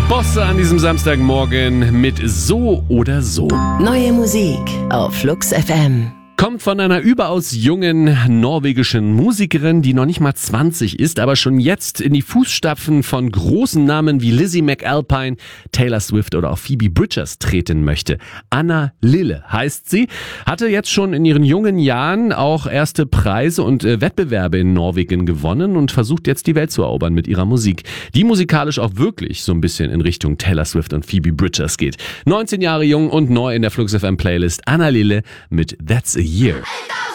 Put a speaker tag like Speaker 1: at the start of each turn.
Speaker 1: Bosse an diesem Samstagmorgen mit So oder So.
Speaker 2: Neue Musik auf Flux FM.
Speaker 1: Kommt von einer überaus jungen norwegischen Musikerin, die noch nicht mal 20 ist, aber schon jetzt in die Fußstapfen von großen Namen wie Lizzie McAlpine, Taylor Swift oder auch Phoebe Bridgers treten möchte. Anna Lille heißt sie, hatte jetzt schon in ihren jungen Jahren auch erste Preise und Wettbewerbe in Norwegen gewonnen und versucht jetzt die Welt zu erobern mit ihrer Musik, die musikalisch auch wirklich so ein bisschen in Richtung Taylor Swift und Phoebe Bridgers geht. 19 Jahre jung und neu in der Flux FM Playlist Anna Lille mit That's a Year.